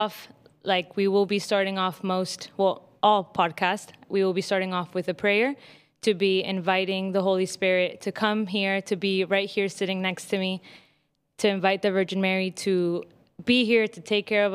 off, like we will be starting off all podcasts, we will be starting off with a prayer to be inviting the Holy Spirit to come here, to be right here sitting next to me, to invite the Virgin Mary to be here to take care of